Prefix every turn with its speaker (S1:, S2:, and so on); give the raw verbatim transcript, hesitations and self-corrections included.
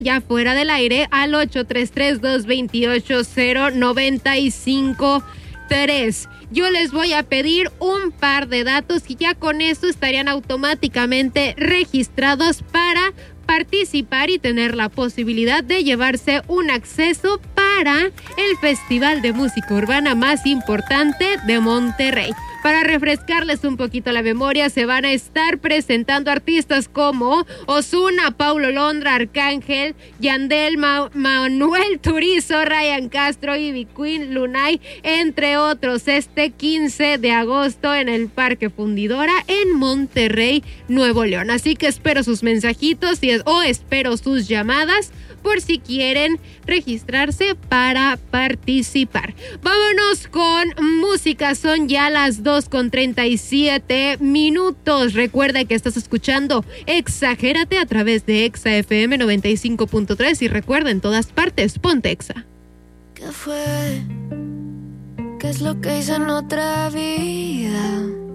S1: ya fuera del aire al ocho tres tres, dos dos ocho, cero nueve cinco tres. Yo les voy a pedir un par de datos y ya con eso estarían automáticamente registrados para participar y tener la posibilidad de llevarse un acceso para el festival de música urbana más importante de Monterrey. Para refrescarles un poquito la memoria, se van a estar presentando artistas como Ozuna, Paulo Londra, Arcángel, Yandel, Ma- Manuel Turizo, Ryan Castro, Ivy Queen, Lunay, entre otros, este quince de agosto en el Parque Fundidora en Monterrey, Nuevo León. Así que espero sus mensajitos y es, o espero sus llamadas por si quieren registrarse para participar. Vámonos con música, son ya las dos con treinta y siete minutos. Recuerda que estás escuchando Exagérate a través de Exa F M noventa y cinco punto tres y recuerda, en todas partes, ponte Exa.
S2: ¿Qué fue? ¿Qué es lo que hice en otra vida?